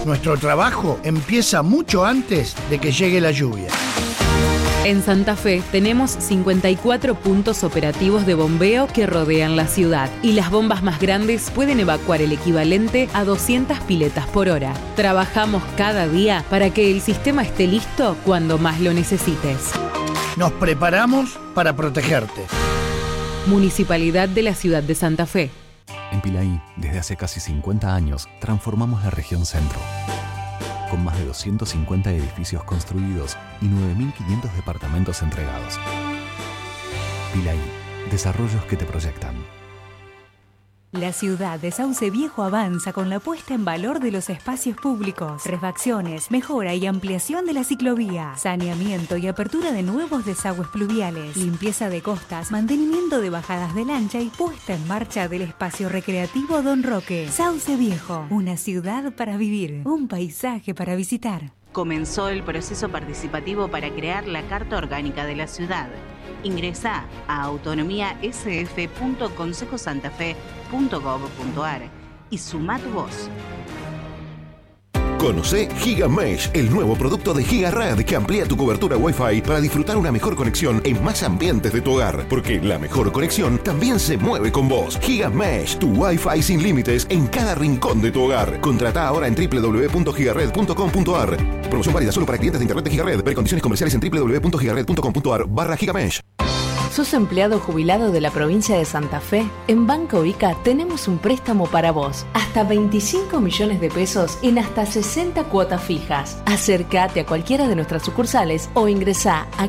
Nuestro trabajo empieza mucho antes de que llegue la lluvia. En Santa Fe tenemos 54 puntos operativos de bombeo que rodean la ciudad y las bombas más grandes pueden evacuar el equivalente a 200 piletas por hora. Trabajamos cada día para que el sistema esté listo cuando más lo necesites. Nos preparamos para protegerte. Municipalidad de la Ciudad de Santa Fe. En Pilaí, desde hace casi 50 años, transformamos la región centro. Con más de 250 edificios construidos y 9.500 departamentos entregados. Pilaí, desarrollos que te proyectan. La ciudad de Sauce Viejo avanza con la puesta en valor de los espacios públicos, refacciones, mejora y ampliación de la ciclovía, saneamiento y apertura de nuevos desagües pluviales, limpieza de costas, mantenimiento de bajadas de lancha y puesta en marcha del espacio recreativo Don Roque. Sauce Viejo, una ciudad para vivir, un paisaje para visitar. Comenzó el proceso participativo para crear la Carta Orgánica de la Ciudad. Ingresá a autonomiasf.consejosantafe.gov.ar y sumá tu voz. Conocé GigaMesh, el nuevo producto de GigaRed que amplía tu cobertura Wi-Fi para disfrutar una mejor conexión en más ambientes de tu hogar. Porque la mejor conexión también se mueve con vos. GigaMesh, tu Wi-Fi sin límites en cada rincón de tu hogar. Contratá ahora en www.gigared.com.ar. Promoción válida solo para clientes de internet de GigaRed. Ver condiciones comerciales en www.gigared.com.ar/GigaMesh. ¿Sos empleado jubilado de la provincia de Santa Fe? En Banco Vica tenemos un préstamo para vos. Hasta 25 millones de pesos en hasta 60 cuotas fijas. Acércate a cualquiera de nuestras sucursales o ingresá a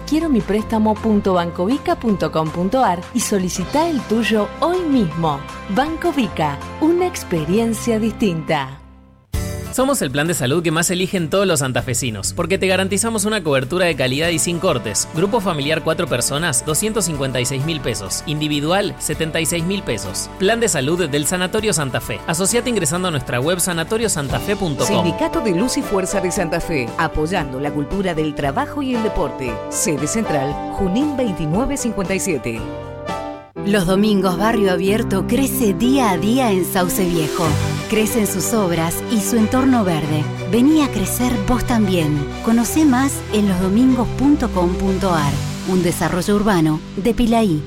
quieromiprestamo.bancovica.com.ar y solicitá el tuyo hoy mismo. Banco Vica, una experiencia distinta. Somos el plan de salud que más eligen todos los santafesinos, porque te garantizamos una cobertura de calidad y sin cortes. Grupo familiar 4 personas, 256.000 pesos. Individual, 76.000 pesos. Plan de salud del Sanatorio Santa Fe. Asociate ingresando a nuestra web sanatoriosantafe.com. Sindicato de Luz y Fuerza de Santa Fe, apoyando la cultura del trabajo y el deporte. Sede central, Junín 2957. Los domingos Barrio Abierto crece día a día en Sauce Viejo. Crecen sus obras y su entorno verde. Vení a crecer vos también. Conocé más en losdomingos.com.ar. Un desarrollo urbano de Pilaí.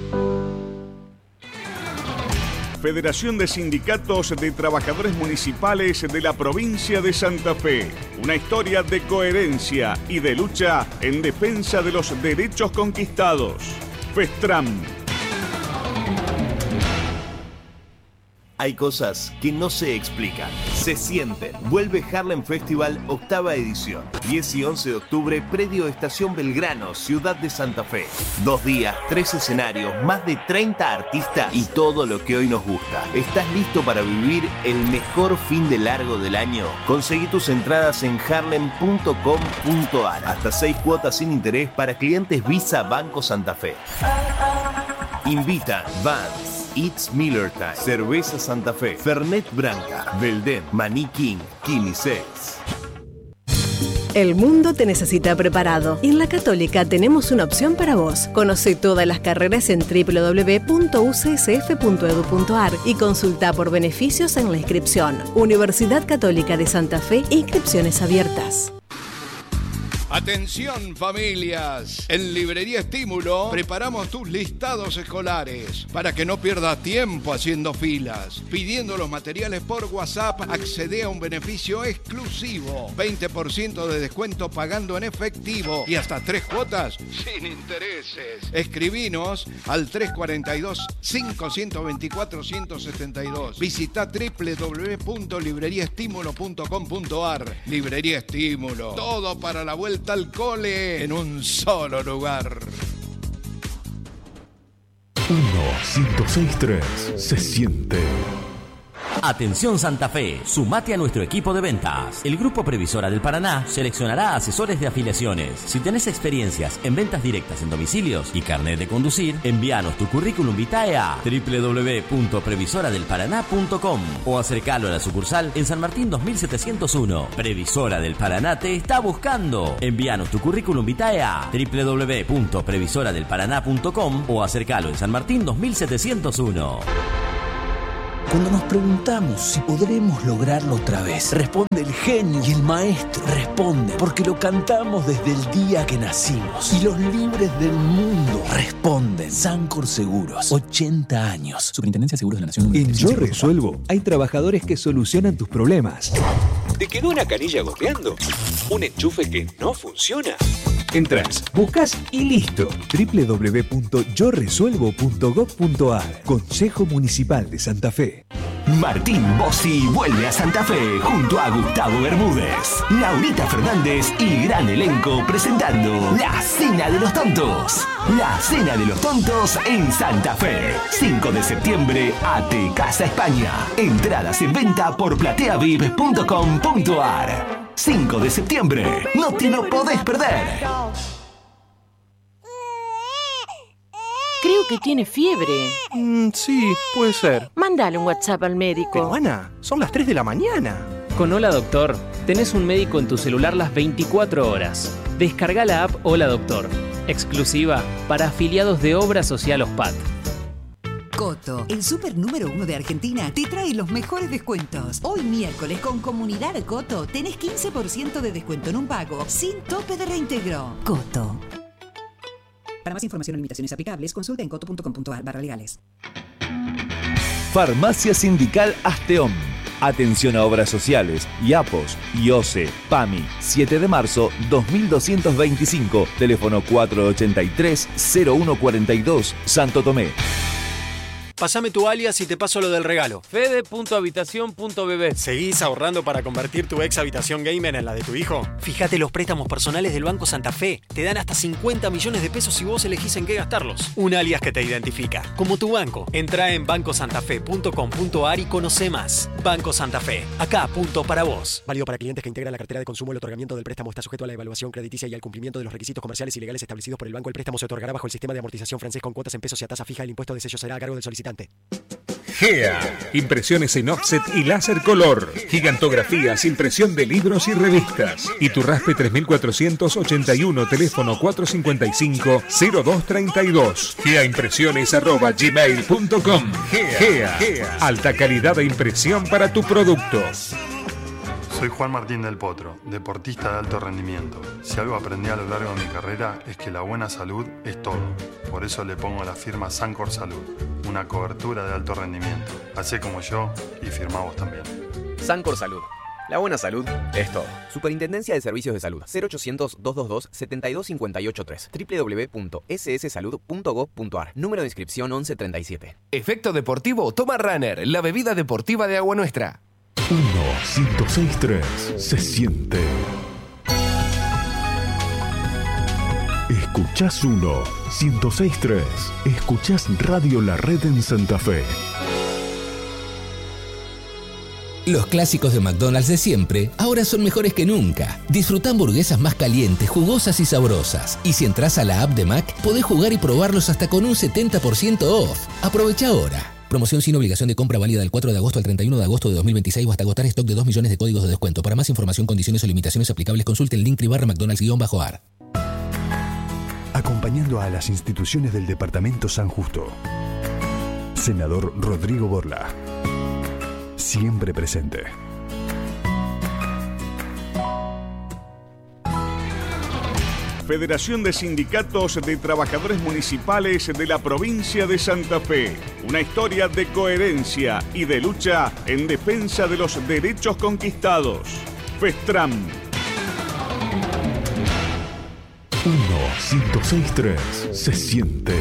Federación de Sindicatos de Trabajadores Municipales de la provincia de Santa Fe. Una historia de coherencia y de lucha en defensa de los derechos conquistados. FESTRAM. Hay cosas que no se explican, se sienten. Vuelve Harlem Festival, 8ª edición. 10 y 11 de octubre, predio Estación Belgrano, Ciudad de Santa Fe. 2 días, 3 escenarios, más de 30 artistas y todo lo que hoy nos gusta. ¿Estás listo para vivir el mejor fin de largo del año? Conseguí tus entradas en harlem.com.ar. Hasta 6 cuotas sin interés para clientes Visa Banco Santa Fe. Invita Vans, It's Miller Time, Cerveza Santa Fe, Fernet Branca, Belden, Maní King, Quimisex. El mundo te necesita preparado. Y en la Católica tenemos una opción para vos. Conoce todas las carreras en www.ucsf.edu.ar y consulta por beneficios en la inscripción. Universidad Católica de Santa Fe, inscripciones abiertas. Atención familias, en Librería Estímulo preparamos tus listados escolares para que no pierdas tiempo haciendo filas. Pidiendo los materiales por WhatsApp, accede a un beneficio exclusivo, 20% de descuento pagando en efectivo y hasta 3 cuotas sin intereses. Escribinos al 342-524-172. Visita www.libreriaestimulo.com.ar. Librería Estímulo, todo para la vuelta al cole en un solo lugar. 1-106-3 se siente. Atención Santa Fe, sumate a nuestro equipo de ventas. El Grupo Previsora del Paraná seleccionará asesores de afiliaciones. Si tenés experiencias en ventas directas en domicilios y carnet de conducir, envíanos tu currículum vitae a www.previsoradelparaná.com o acercalo a la sucursal en San Martín 2701. Previsora del Paraná te está buscando. Envíanos tu currículum vitae a www.previsoradelparaná.com o acercalo en San Martín 2701. Cuando nos preguntamos si podremos lograrlo otra vez, responde el genio y el maestro. Responde porque lo cantamos desde el día que nacimos. Y los libres del mundo responden. Sancor Seguros, 80 años. Superintendencia de Seguros de la Nación. En Yo Resuelvo hay trabajadores que solucionan tus problemas. ¿Te quedó una canilla goteando? ¿Un enchufe que no funciona? Entrás, buscas y listo. www.yoresuelvo.gov.ar. Consejo Municipal de Santa Fe. Martín Bossi vuelve a Santa Fe junto a Gustavo Bermúdez, Laurita Fernández y gran elenco presentando La Cena de los Tontos. La Cena de los Tontos en Santa Fe. 5 de septiembre, AT Casa España. Entradas en venta por plateaviv.com.ar. 5 de septiembre, no te lo podés perder. Creo que tiene fiebre. Sí, puede ser. Mándale un WhatsApp al médico. Pero Ana, son las 3 de la mañana. Con Hola Doctor, tenés un médico en tu celular las 24 horas. Descarga la app Hola Doctor, exclusiva para afiliados de Obra Social OSPAT. Coto, el súper número 1 de Argentina, te trae los mejores descuentos. Hoy miércoles con Comunidad Coto tenés 15% de descuento en un pago sin tope de reintegro. Coto. Para más información o limitaciones aplicables, consulta en coto.com.ar/legales. Farmacia Sindical Asteón. Atención a obras sociales, IAPOS, IOSE, PAMI. 7 de marzo 2225, teléfono 483-0142, Santo Tomé. Pásame tu alias y te paso lo del regalo. Fede.habitación.bb. ¿Seguís ahorrando para convertir tu ex habitación gamer en la de tu hijo? Fíjate los préstamos personales del Banco Santa Fe. Te dan hasta 50 millones de pesos si vos elegís en qué gastarlos. Un alias que te identifica, como tu banco. Entrá en bancosantafe.com.ar y conoce más. Banco Santa Fe. Acá, punto para vos. Válido para clientes que integran la cartera de consumo. El otorgamiento del préstamo está sujeto a la evaluación crediticia y al cumplimiento de los requisitos comerciales y legales establecidos por el banco. El préstamo se otorgará bajo el sistema de amortización francés con cuotas en pesos y a tasa fija. El impuesto de sello será a cargo del solicitante. GEA, impresiones en offset y láser color, gigantografías, impresión de libros y revistas. Iturraspe 3481, teléfono 455-0232. GEAimpresiones@gmail.com. GEA, alta calidad de impresión para tu producto. Soy Juan Martín del Potro, deportista de alto rendimiento. Si algo aprendí a lo largo de mi carrera es que la buena salud es todo. Por eso le pongo la firma Sancor Salud, una cobertura de alto rendimiento. Hacé como yo y firmá vos también. Sancor Salud. La buena salud es todo. Superintendencia de Servicios de Salud. 0800-222-72583. www.sssalud.gov.ar. Número de inscripción 1137. Efecto deportivo Toma Runner, la bebida deportiva de Agua Nuestra. 1-106-3 se siente. Escuchás 1-106-3. Escuchás Radio La Red en Santa Fe. Los clásicos de McDonald's de siempre ahora son mejores que nunca. Disfruta hamburguesas más calientes, jugosas y sabrosas. Y si entras a la app de Mac, podés jugar y probarlos hasta con un 70% off. Aprovecha ahora. Promoción sin obligación de compra válida del 4 de agosto al 31 de agosto de 2026 o hasta agotar stock de 2 millones de códigos de descuento. Para más información, condiciones o limitaciones aplicables, consulte el link /McDonald's-AR. Acompañando a las instituciones del Departamento San Justo. Senador Rodrigo Borla. Siempre presente. Federación de Sindicatos de Trabajadores Municipales de la provincia de Santa Fe. Una historia de coherencia y de lucha en defensa de los derechos conquistados. FESTRAM. 1-106-3 se siente.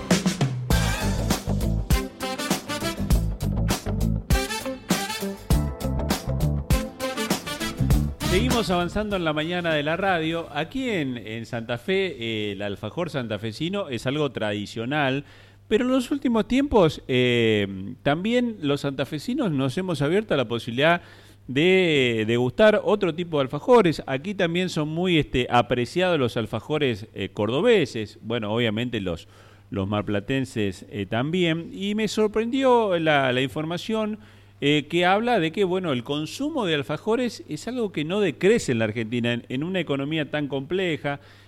Seguimos avanzando en la mañana de la radio. Aquí en Santa Fe, el alfajor santafesino es algo tradicional, pero en los últimos tiempos también los santafesinos nos hemos abierto a la posibilidad de degustar otro tipo de alfajores. Aquí también son muy apreciados los alfajores cordobeses, bueno, obviamente los marplatenses también, y me sorprendió la información que habla de que bueno, el consumo de alfajores es algo que no decrece en la Argentina, en una economía tan compleja,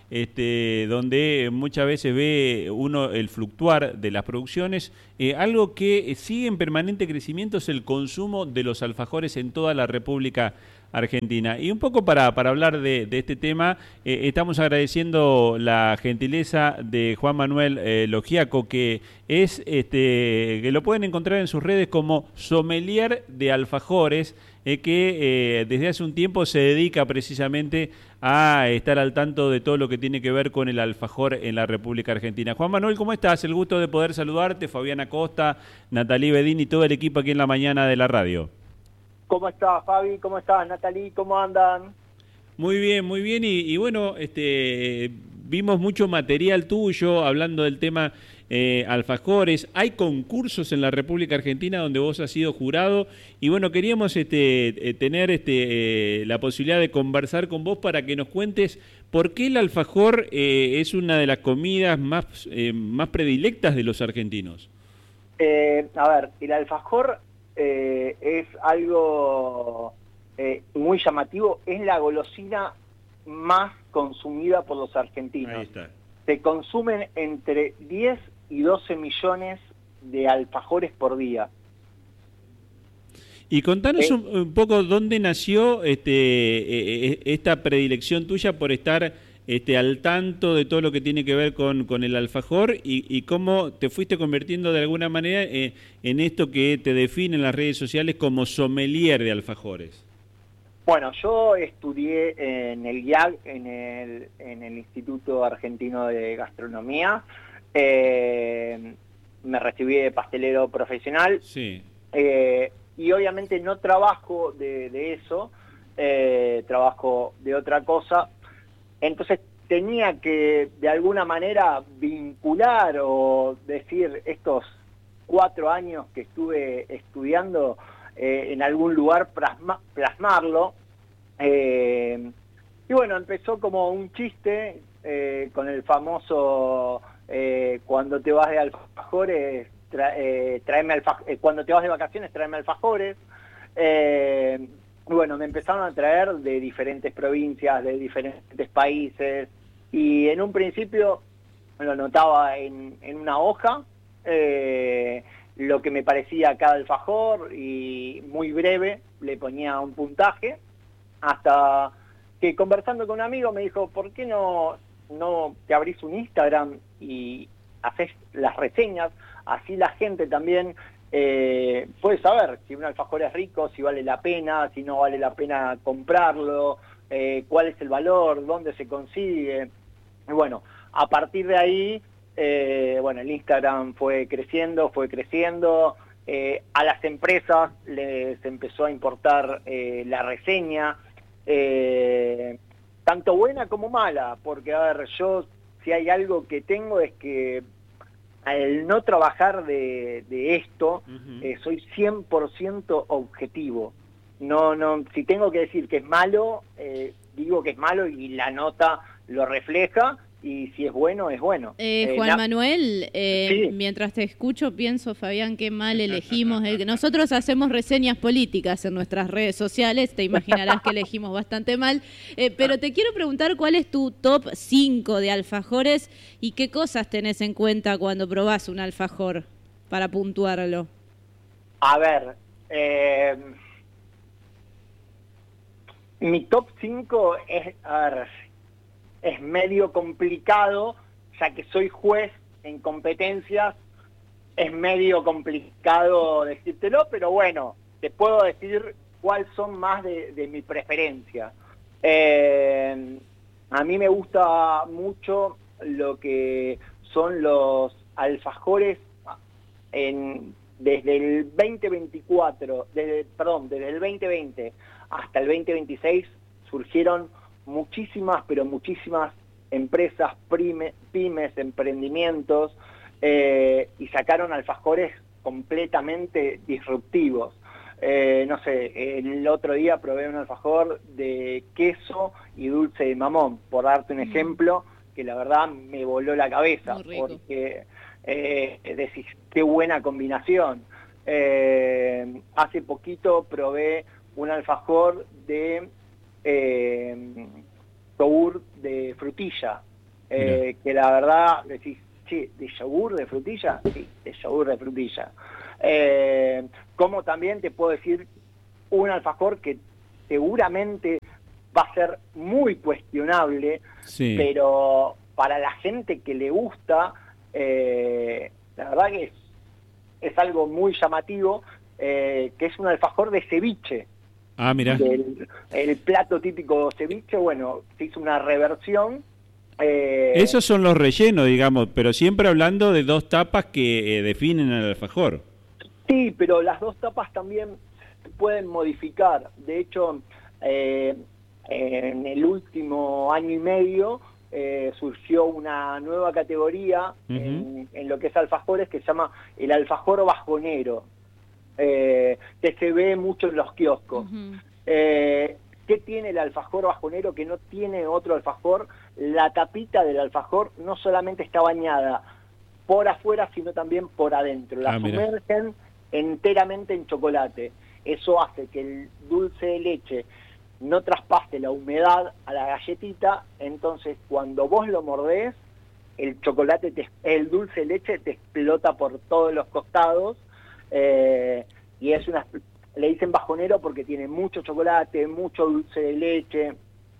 donde muchas veces ve uno el fluctuar de las producciones. Algo que sigue en permanente crecimiento es el consumo de los alfajores en toda la República Argentina. Y un poco para hablar de este tema, estamos agradeciendo la gentileza de Juan Manuel Logiaco, que es que lo pueden encontrar en sus redes como sommelier de alfajores, que desde hace un tiempo se dedica precisamente a estar al tanto de todo lo que tiene que ver con el alfajor en la República Argentina. Juan Manuel, ¿cómo estás? El gusto de poder saludarte, Fabiana Costa, Natalí Bedín y todo el equipo aquí en la mañana de la radio. ¿Cómo estás, Fabi? ¿Cómo estás, Natalí? ¿Cómo andan? Muy bien, muy bien. Y bueno, vimos mucho material tuyo hablando del tema alfajores. Hay concursos en la República Argentina donde vos has sido jurado. Y bueno, queríamos tener la posibilidad de conversar con vos para que nos cuentes por qué el alfajor es una de las comidas más predilectas de los argentinos. A ver, el alfajor... es algo muy llamativo, es la golosina más consumida por los argentinos. Ahí está. Se consumen entre 10 y 12 millones de alfajores por día. Y contanos un poco dónde nació esta predilección tuya por estar al tanto de todo lo que tiene que ver con el alfajor y cómo te fuiste convirtiendo de alguna manera en esto que te define en las redes sociales como sommelier de alfajores. Bueno, yo estudié en el IAG, en el Instituto Argentino de Gastronomía. Me recibí de pastelero profesional. Sí. Y obviamente no trabajo de eso, trabajo de otra cosa. Entonces tenía que de alguna manera vincular o decir estos 4 años que estuve estudiando en algún lugar, plasmarlo. Y bueno, empezó como un chiste con el famoso cuando te vas de alfajores, cuando te vas de vacaciones, tráeme alfajores. Bueno, me empezaron a traer de diferentes provincias, de diferentes países, y en un principio lo anotaba en una hoja, lo que me parecía cada alfajor, y muy breve le ponía un puntaje, hasta que conversando con un amigo me dijo, ¿por qué no te abrís un Instagram y haces las reseñas? Así la gente también... puedes saber si un alfajor es rico, si vale la pena, si no vale la pena comprarlo, cuál es el valor, dónde se consigue. Y bueno, a partir de ahí, bueno, el Instagram fue creciendo, a las empresas les empezó a importar la reseña, tanto buena como mala, porque a ver, yo si hay algo que tengo es que al no trabajar de esto, soy 100% objetivo. No, si tengo que decir que es malo, digo que es malo y la nota lo refleja, y si es bueno, es bueno. Juan Manuel, sí. Mientras te escucho pienso, Fabián, qué mal elegimos. Nosotros hacemos reseñas políticas en nuestras redes sociales, te imaginarás que elegimos bastante mal, pero te quiero preguntar cuál es tu top 5 de alfajores y qué cosas tenés en cuenta cuando probás un alfajor, para puntuarlo. A ver, mi top 5 es medio complicado, ya que soy juez en competencias, es medio complicado decírtelo, pero bueno, te puedo decir cuáles son más de mi preferencia. A mí me gusta mucho lo que son los alfajores desde el 2024, desde el 2020 hasta el 2026 surgieron muchísimas, pero muchísimas empresas, pymes, emprendimientos, y sacaron alfajores completamente disruptivos. No sé, el otro día probé un alfajor de queso y dulce de mamón, por darte un ejemplo, que la verdad me voló la cabeza, porque decís, qué buena combinación. Hace poquito probé un alfajor de yogur de frutilla, que la verdad decís, che, ¿de yogur de frutilla? Sí, de yogur de frutilla. Como también te puedo decir un alfajor que seguramente va a ser muy cuestionable, Sí. pero para la gente que le gusta, la verdad que es algo muy llamativo, que es un alfajor de ceviche. Ah, mirá. El plato típico ceviche, bueno, se hizo una reversión. Esos son los rellenos, digamos, pero siempre hablando de dos tapas que definen el alfajor. Sí, pero las dos tapas también se pueden modificar. De hecho, en el último año y medio surgió una nueva categoría en lo que es alfajores que se llama el alfajor bajonero, que se ve mucho en los kioscos. ¿Qué tiene el alfajor bajonero que no tiene otro alfajor? La tapita del alfajor no solamente está bañada por afuera, sino también por adentro. La sumergen enteramente en chocolate. Eso hace que el dulce de leche no traspase la humedad a la galletita, entonces cuando vos lo mordés, el chocolate, el dulce de leche te explota por todos los costados, y es le dicen bajonero porque tiene mucho chocolate, mucho dulce de leche,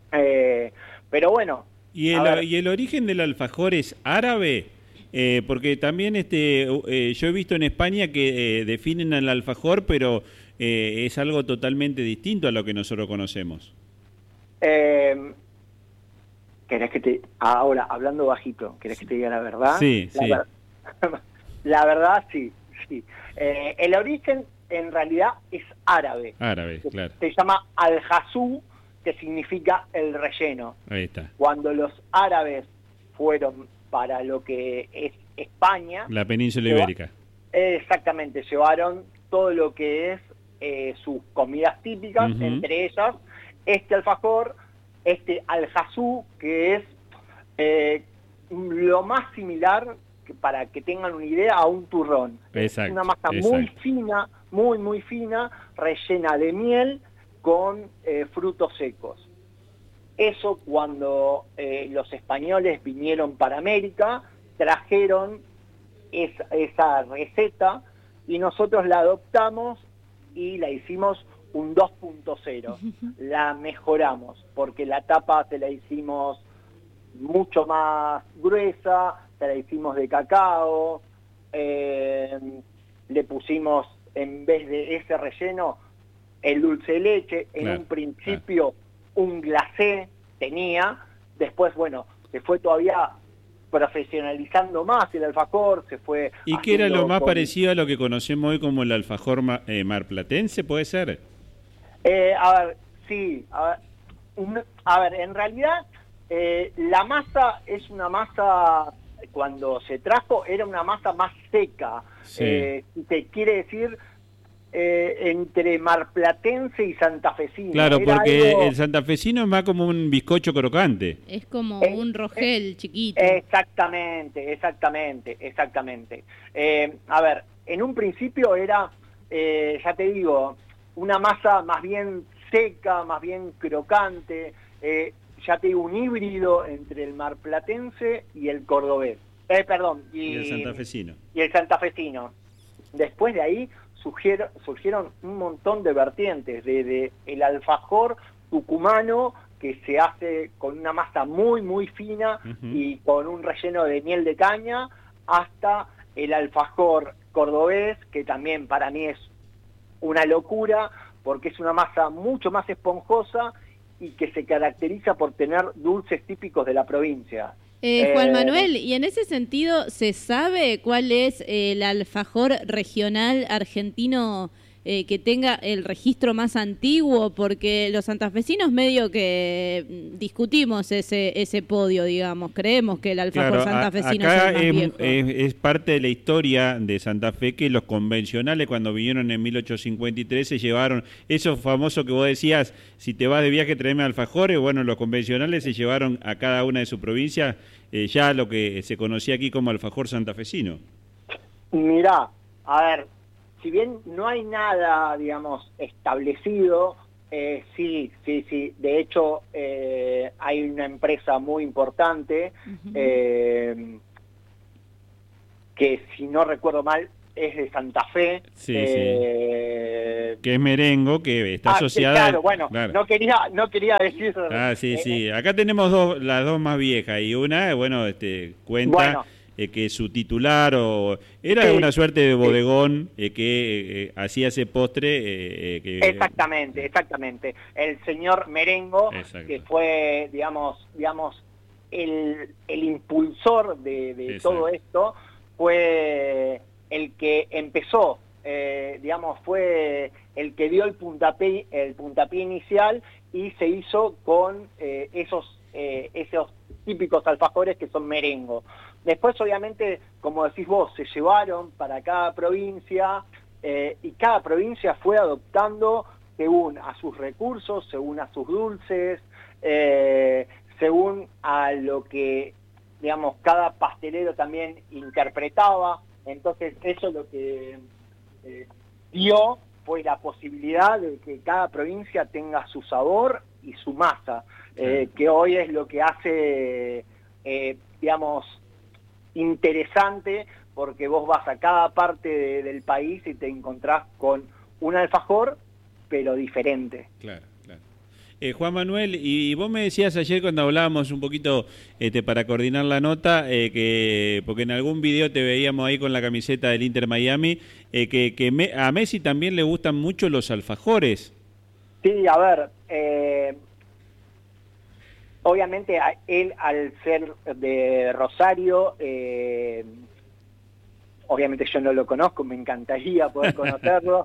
pero bueno. ¿Y el origen del alfajor es árabe? Porque también yo he visto en España que definen al alfajor, pero es algo totalmente distinto a lo que nosotros conocemos. ¿Querés que ahora, hablando bajito, querés que te diga la verdad? Sí, sí. La verdad, sí. El origen en realidad es árabe. Árabe, claro. Se llama al-jazú, que significa el relleno. Ahí está. Cuando los árabes fueron para lo que es España... La península ibérica. Exactamente, llevaron todo lo que es sus comidas típicas, entre ellas este alfajor, este al-jazú, que es lo más similar, para que tengan una idea, a un turrón. Exacto, es una masa muy fina, muy fina, rellena de miel con frutos secos. Eso cuando los españoles vinieron para América, trajeron esa receta y nosotros la adoptamos y la hicimos un 2.0. La mejoramos porque la tapa se la hicimos mucho más gruesa, se la hicimos de cacao, le pusimos, en vez de ese relleno, el dulce de leche. En un principio un glacé tenía, después, bueno, se fue todavía profesionalizando más el alfajor, se fue... ¿Y qué era lo más parecido a lo que conocemos hoy como el alfajor marplatense, puede ser? A ver, sí, a ver, en realidad la masa es una masa, cuando se trajo era una masa más seca, sí. Te quiere decir entre marplatense y santafesino. Claro, era porque algo... el santafesino es más como un bizcocho crocante. Es como un rogel chiquito. Exactamente. A ver, en un principio era, ya te digo, una masa más bien seca, más bien crocante, ya te digo, un híbrido entre el marplatense y el cordobés. Y el santafesino. Y el santafesino. Después de ahí surgieron un montón de vertientes, desde el alfajor tucumano, que se hace con una masa muy fina y con un relleno de miel de caña, hasta el alfajor cordobés, que también para mí es una locura, porque es una masa mucho más esponjosa y que se caracteriza por tener dulces típicos de la provincia. Juan Manuel, y en ese sentido, ¿se sabe cuál es el alfajor regional argentino que tenga el registro más antiguo? Porque los santafesinos medio que discutimos ese podio, digamos, creemos que el alfajor santafesino es el más viejo. Es parte de la historia de Santa Fe que los convencionales cuando vinieron en 1853 se llevaron, eso famoso que vos decías, si te vas de viaje tráeme alfajores, bueno, los convencionales se llevaron a cada una de su provincia ya lo que se conocía aquí como alfajor santafesino. Mirá, a ver, si bien no hay nada, digamos, establecido, sí. De hecho, hay una empresa muy importante que, si no recuerdo mal, es de Santa Fe. Sí, que es Merengo, que está asociada... Claro, bueno, claro. No quería decir eso. Sí. Acá tenemos las dos más viejas, y una, bueno, cuenta que su titular era una suerte de bodegón que hacía ese postre. Exactamente. El señor Merengo, que fue, digamos el impulsor de todo esto, fue el que empezó, fue el que dio el puntapié inicial, y se hizo con esos típicos alfajores que son Merengo. Después, obviamente, como decís vos, se llevaron para cada provincia, y cada provincia fue adoptando según a sus recursos, según a sus dulces, según a lo que, cada pastelero también interpretaba. Entonces eso lo que dio fue la posibilidad de que cada provincia tenga su sabor y su masa, que hoy es lo que hace, interesante, porque vos vas a cada parte del país y te encontrás con un alfajor, pero diferente. Claro. Juan Manuel, y vos me decías ayer cuando hablábamos un poquito para coordinar la nota, porque en algún video te veíamos ahí con la camiseta del Inter Miami, que a Messi también le gustan mucho los alfajores. Sí, a ver, obviamente él, al ser de Rosario, obviamente yo no lo conozco, me encantaría poder conocerlo,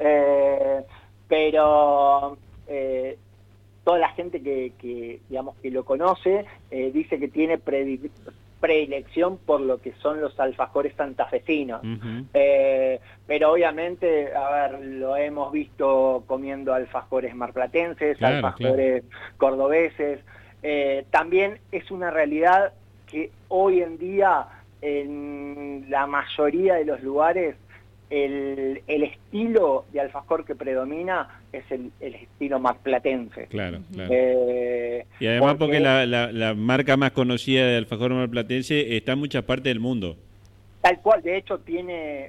pero... toda la gente que lo conoce dice que tiene predilección por lo que son los alfajores santafesinos. Pero obviamente, a ver, lo hemos visto comiendo alfajores marplatenses, alfajores cordobeses. También es una realidad que hoy en día, en la mayoría de los lugares, el estilo de alfajor que predomina es el estilo marplatense. Claro. Y además porque la marca más conocida de alfajor marplatense está en muchas partes del mundo. Tal cual, de hecho tiene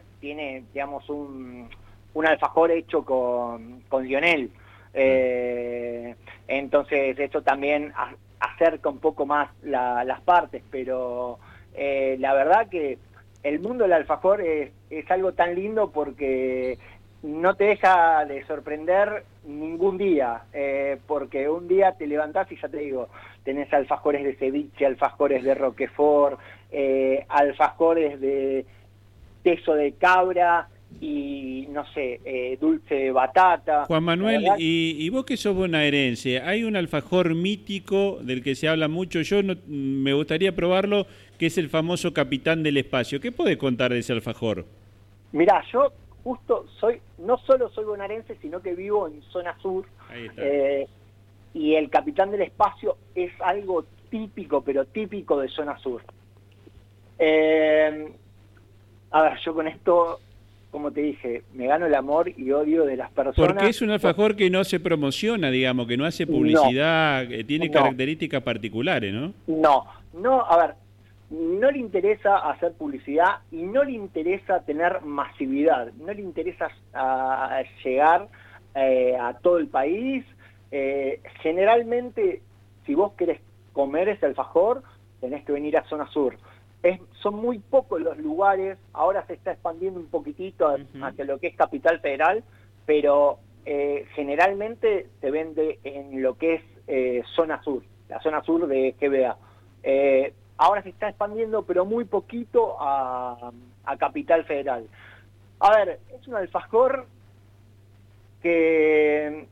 un alfajor hecho con Lionel. Entonces esto también acerca un poco más las partes, pero la verdad que el mundo del alfajor es algo tan lindo, porque no te deja de sorprender ningún día, porque un día te levantás y ya te digo, tenés alfajores de ceviche, alfajores de roquefort, alfajores de queso de cabra y, no sé, dulce de batata. Juan Manuel, y vos que sos bonaerense, hay un alfajor mítico del que se habla mucho, me gustaría probarlo, que es el famoso Capitán del Espacio. ¿Qué podés contar de ese alfajor? Mirá, yo justo no solo soy bonaerense, sino que vivo en zona sur. Ahí está. Y el Capitán del Espacio es algo típico, pero típico de zona sur. A ver, yo con esto, como te dije, me gano el amor y odio de las personas. Porque es un alfajor que no se promociona, digamos, que no hace publicidad, tiene características particulares, ¿no? No, a ver, no le interesa hacer publicidad y no le interesa tener masividad, no le interesa llegar a todo el país. Generalmente, si vos querés comer ese alfajor, tenés que venir a zona sur. Son muy pocos los lugares, ahora se está expandiendo un poquitito hacia lo que es Capital Federal, pero generalmente se vende en lo que es zona sur, la zona sur de GBA. Ahora se está expandiendo, pero muy poquito a Capital Federal. A ver, es un alfajor que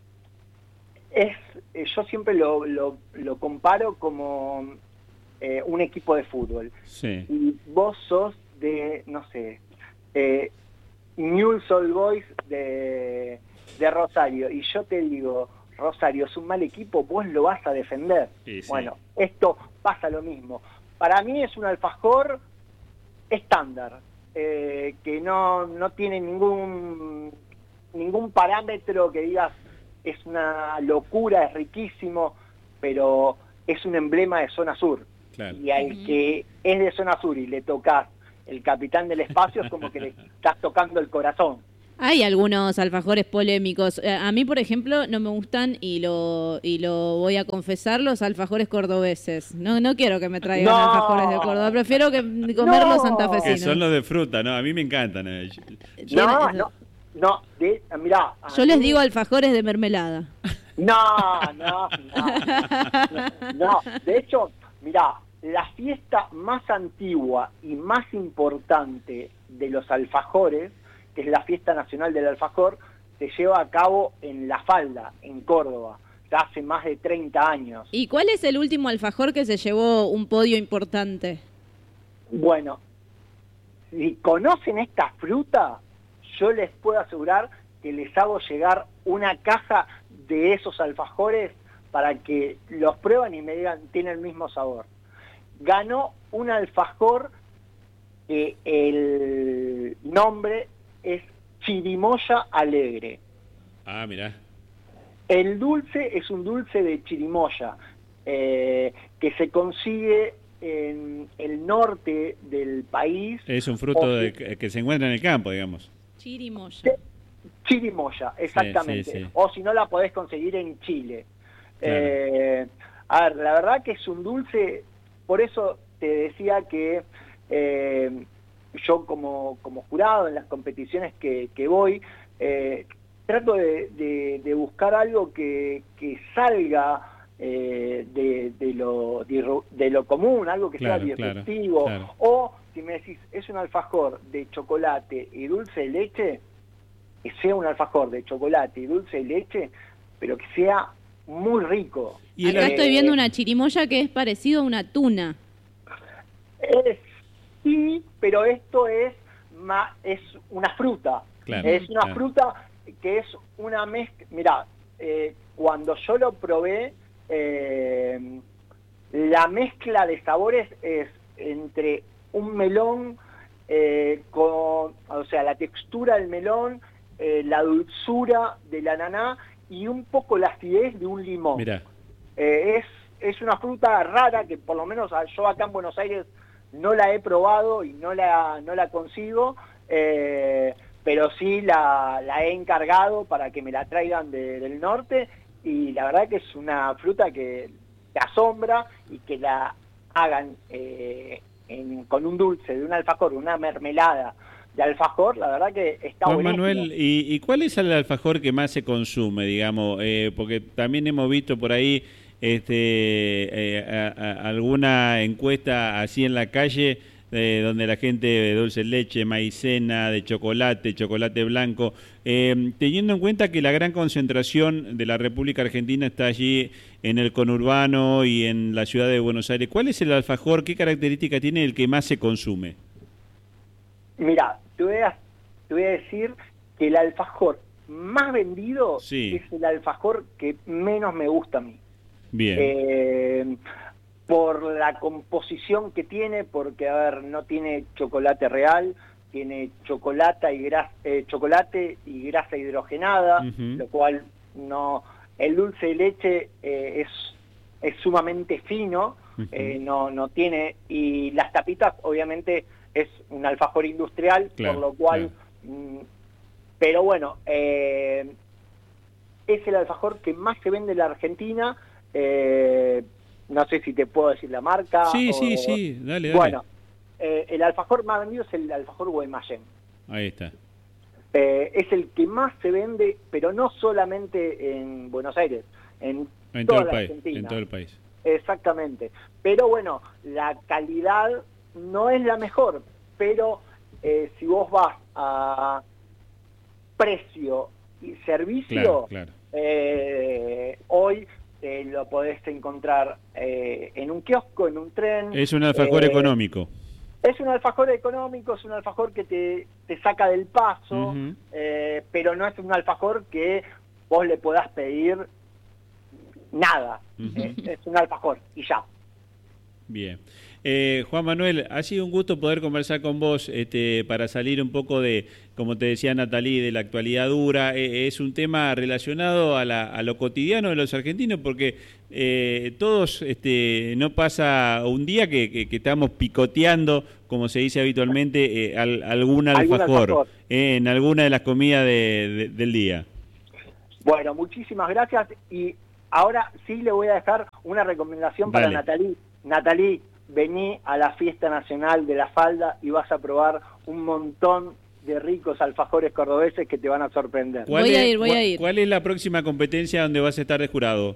yo siempre lo comparo como un equipo de fútbol. Sí. Y vos sos de, no sé, Newell's Old Boys de Rosario, y yo te digo, Rosario es un mal equipo, vos lo vas a defender. Sí. Bueno, esto pasa lo mismo. Para mí es un alfajor estándar, que no tiene ningún parámetro que digas es una locura, es riquísimo, pero es un emblema de zona sur. Claro. Y al que es de zona sur y le tocas el capitán del espacio, es como que le estás tocando el corazón. Hay algunos alfajores polémicos. A mí, por ejemplo, no me gustan, y lo voy a confesar, los alfajores cordobeses. No quiero que me traigan alfajores de Córdoba, prefiero comer los santafesinos. Que son los de fruta, ¿no? A mí me encantan. Mirá. Yo les digo alfajores de mermelada. No. De hecho, mirá, la fiesta más antigua y más importante de los alfajores, que es la Fiesta Nacional del Alfajor, se lleva a cabo en La Falda, en Córdoba, ya hace más de 30 años. ¿Y cuál es el último alfajor que se llevó un podio importante? Bueno, si conocen esta fruta, yo les puedo asegurar que les hago llegar una caja de esos alfajores para que los prueben y me digan, tiene el mismo sabor. Ganó un alfajor que el nombre es Chirimoya Alegre. Ah, mirá. El dulce es un dulce de chirimoya que se consigue en el norte del país. Es un fruto que se encuentra en el campo, digamos. Chirimoya. Chirimoya, exactamente. Sí. O si no, la podés conseguir en Chile. Claro. A ver, la verdad que es un dulce, por eso te decía que yo como jurado en las competiciones que voy, trato de buscar algo que salga de lo común, algo que sea disruptivo. Claro. O si me decís, es un alfajor de chocolate y dulce de leche, que sea un alfajor de chocolate y dulce de leche, pero que sea muy rico. Y acá estoy viendo una chirimoya que es parecido a una tuna. Sí, pero esto es una fruta. Claro, es una fruta que es una mezcla. Mirá, cuando yo lo probé, la mezcla de sabores es entre un melón o sea, la textura del melón, la dulzura del ananá y un poco la acidez de un limón. Mirá. Es una fruta rara que por lo menos yo acá en Buenos Aires no la he probado y no la consigo, pero sí la he encargado para que me la traigan del norte, y la verdad que es una fruta que te asombra, y que la hagan con un dulce de un alfajor, una mermelada de alfajor, la verdad que está Juan buenísimo. Manuel, ¿y cuál es el alfajor que más se consume, digamos? Porque también hemos visto por ahí alguna encuesta así en la calle, donde la gente de dulce de leche, maicena, de chocolate blanco, teniendo en cuenta que la gran concentración de la República Argentina está allí en el conurbano y en la ciudad de Buenos Aires, ¿cuál es el alfajor, qué característica tiene el que más se consume? Mira, te voy a decir que el alfajor más vendido es el alfajor que menos me gusta a mí. Bien. Por la composición que tiene, porque, a ver, no tiene chocolate real, tiene chocolate y grasa hidrogenada, lo cual no... El dulce de leche es sumamente fino, no tiene... Y las tapitas, obviamente, es un alfajor industrial, por lo cual... pero bueno, es el alfajor que más se vende en la Argentina. No sé si te puedo decir la marca. Sí, dale. Bueno, el alfajor más vendido es el alfajor Guaymallén. Ahí está. Es el que más se vende, pero no solamente en Buenos Aires, en toda la Argentina. En todo el país. Exactamente. Pero bueno, la calidad no es la mejor, pero si vos vas a precio y servicio, claro. Hoy lo podés encontrar en un kiosco, en un tren. Es un alfajor económico. Es un alfajor económico, es un alfajor que te saca del paso, pero no es un alfajor que vos le podás pedir nada. Es un alfajor y ya. Bien. Juan Manuel, ha sido un gusto poder conversar con vos para salir un poco de, como te decía Natalie, de la actualidad dura. Es un tema relacionado a lo cotidiano de los argentinos, porque todos no pasa un día que estamos picoteando, como se dice habitualmente, algún alfajor en alguna de las comidas del día. Bueno, muchísimas gracias, y ahora sí le voy a dejar una recomendación para Natalie. Natalie, vení a la Fiesta Nacional de la Falda y vas a probar un montón de ricos alfajores cordobeses que te van a sorprender. Voy a ir. ¿Cuál es la próxima competencia donde vas a estar de jurado?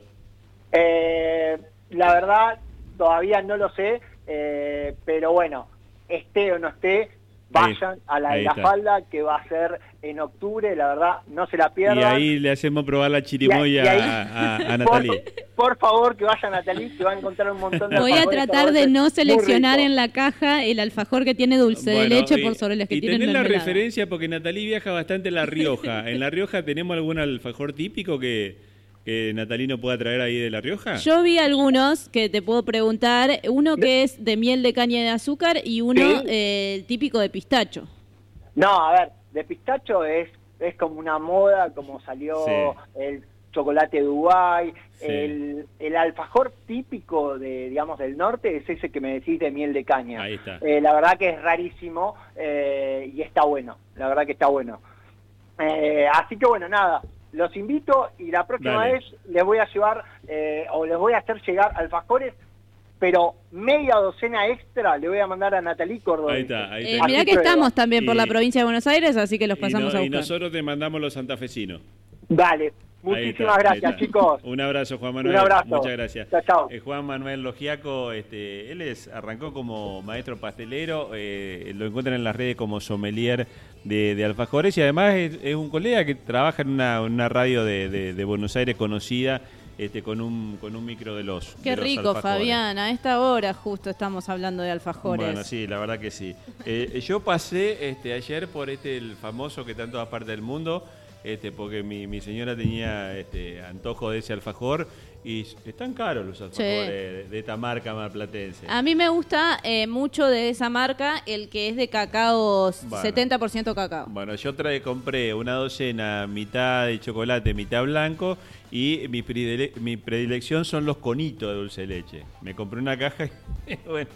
La verdad, todavía no lo sé, pero bueno, esté o no esté, vayan a la de la Falda, que va a ser en octubre, la verdad, no se la pierdan. Y ahí le hacemos probar la chirimoya a Natalie. Por favor, que vaya Natalie, que va a encontrar un montón de Voy a tratar de no seleccionar en la caja el alfajor que tiene dulce de leche por sobre los que tienen mermelada. Y tenés la mermelada. referencia, porque Natalie viaja bastante a La Rioja. ¿En La Rioja tenemos algún alfajor típico que Natalie no pueda traer ahí de La Rioja? Yo vi algunos que te puedo preguntar, uno que es de miel de caña de azúcar y uno típico de pistacho. No, a ver, de pistacho es como una moda, como salió el chocolate Dubái, el alfajor típico del norte es ese que me decís de miel de caña. Ahí está. La verdad que es rarísimo y está bueno, la verdad que está bueno. Así que bueno, nada, los invito y la próxima vez les voy a llevar o les voy a hacer llegar alfajores, pero media docena extra le voy a mandar a Natalie Córdoba. Ahí está. Mirá que estamos también por la provincia de Buenos Aires, así que los pasamos a buscar. Y nosotros te mandamos los santafesinos. Dale. Muchísimas gracias, chicos. Un abrazo, Juan Manuel. Un abrazo. Muchas gracias. Chao. Juan Manuel Logiaco, él arrancó como maestro pastelero, lo encuentran en las redes como sommelier de alfajores, y además es un colega que trabaja en una radio de Buenos Aires conocida, con un micro de los Qué rico, alfajores. Fabián, a esta hora justo estamos hablando de alfajores. Bueno, sí, la verdad que sí. Yo pasé ayer por el famoso que está en todas partes del mundo, porque mi señora tenía antojo de ese alfajor, y están caros los alfajores de esta marca marplatense. A mí me gusta mucho de esa marca el que es de cacao, 70% cacao. Bueno, yo compré una docena, mitad de chocolate, mitad blanco, y mi predilección son los conitos de dulce de leche. Me compré una caja y bueno,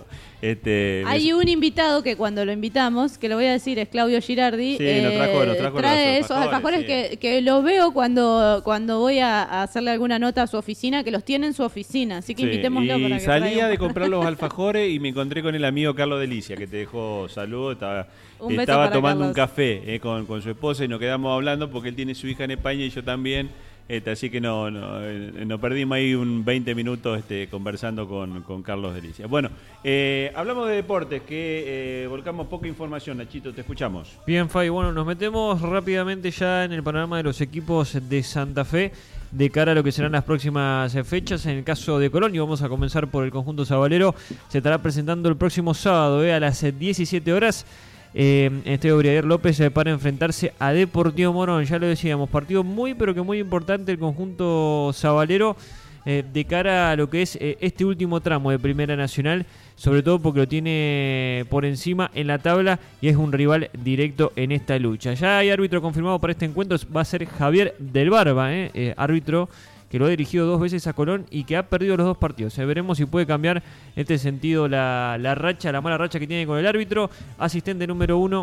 hay un invitado que cuando lo invitamos, que lo voy a decir, es Claudio Girardi. Sí, nos trajo trae esos alfajores que los veo cuando voy a hacerle alguna nota a su oficina, que los tiene en su oficina, así que invitémoslo para que salía traiga. de comprar los alfajores y me encontré con el amigo Carlos Delicia, que te dejó saludos. Estaba tomando un café con su esposa y nos quedamos hablando porque él tiene su hija en España y yo también. Así que no perdimos ahí 20 minutos conversando con Carlos Delicia. Bueno, hablamos de deportes, que volcamos poca información. Nachito, te escuchamos. Bien, Fabi, bueno, nos metemos rápidamente ya en el panorama de los equipos de Santa Fe de cara a lo que serán las próximas fechas. En el caso de Colón, y vamos a comenzar por el conjunto sabalero, se estará presentando el próximo sábado a las 17 horas. Brigadier López para enfrentarse a Deportivo Morón. Ya lo decíamos, partido muy pero que muy importante el conjunto sabalero de cara a lo que es este último tramo de Primera Nacional, sobre todo porque lo tiene por encima en la tabla y es un rival directo en esta lucha. Ya hay árbitro confirmado para este encuentro, va a ser Javier Del Barba, árbitro que lo ha dirigido 2 veces a Colón y que ha perdido los 2 partidos. Veremos si puede cambiar en este sentido la mala racha que tiene con el árbitro. Asistente número 1